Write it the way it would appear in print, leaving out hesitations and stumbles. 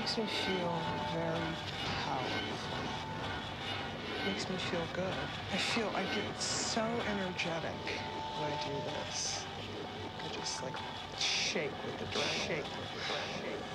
Makes me feel very powerful. Makes me feel good. I get so energetic when I do this. I just like shake with adrenaline.